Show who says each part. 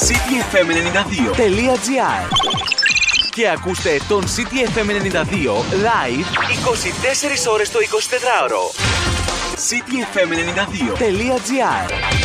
Speaker 1: cityfm92.gr και ακούστε τον CityFM92 live 24 ώρες το 24ωρο. cityfm92.gr